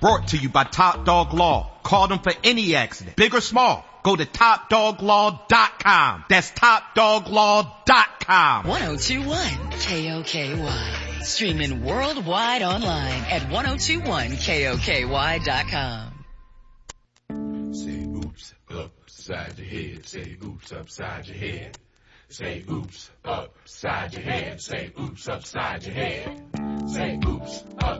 Brought to you by Top Dog Law. Call them for any accident, big or small. Go to TopDogLaw.com. That's TopDogLaw.com. 1021 KOKY. Streaming worldwide online at 1021KOKY.com. Say oops upside your head. Say oops upside your head. Say oops upside your head. Say oops upside your head. Say oops